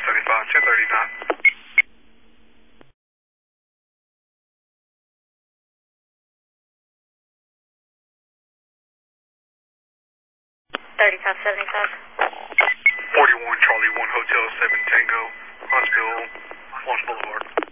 235, 239. 3575. 41 Charlie 1 Hotel 7 Tango, Huntsville, Lawrence Boulevard.